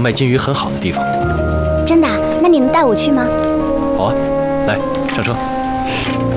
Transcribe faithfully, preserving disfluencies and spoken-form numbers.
卖金鱼很好的地方。 真的？那你能带我去吗？ 好啊，来上车。